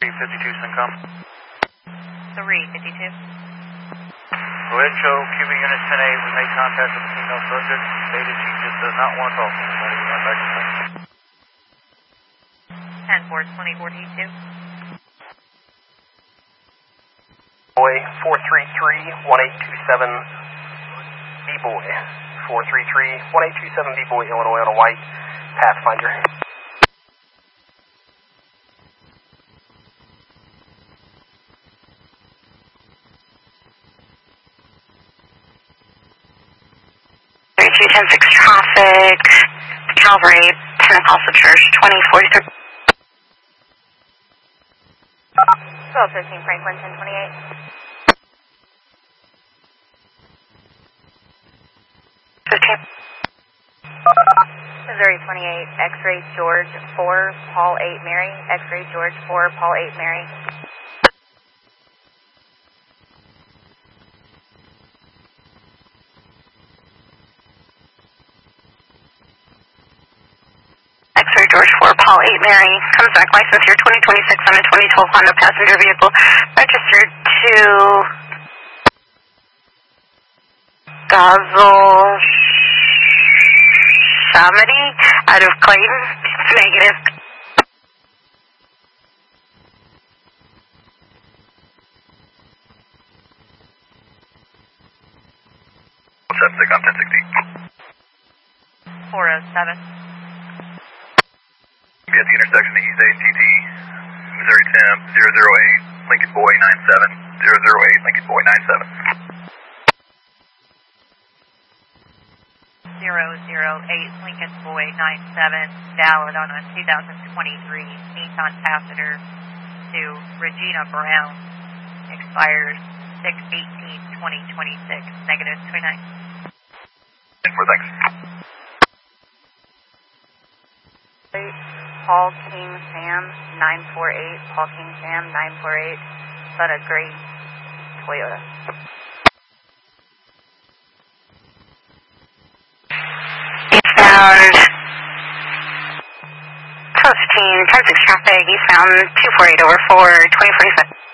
352 Syncom. 352. Go ahead and show Cubic Unit 10A. We made contact with the female subject. Stated she just does not want to talk to anybody. We went back to sleep. 10-4-20-42. Boy 433-1827 B-Boy. 433-1827 B-Boy, Illinois on a white Pathfinder. Three 10-6 traffic, Calvary, Pentecostal Church, 2043. 1213 Franklin, 1028. 15. Missouri 28, X-ray George 4, Paul 8 Mary, X-ray George 4, Paul 8 Mary. X-ray George 4, Paul 8 Mary, comes back, license year 2026 on a 2012 Honda passenger vehicle, registered to Gazelle Shamity out of Clayton. Negative. What's that, Syncom 1060? 407. Be at the intersection of East 8 TT, Missouri Temp, 008, Lincoln Boy 97, 008, Lincoln Boy 97. 008 Lincoln Boy 97, valid on a 2023 Nissan Pathfinder to Regina Brown, expires 6/18/2026, negative 29. 10-4, thanks. Paul King Sam 948, Paul King Sam 948, but a gray Toyota. Eastbound 1215, 10-6 traffic, eastbound 248 over 4, 2045.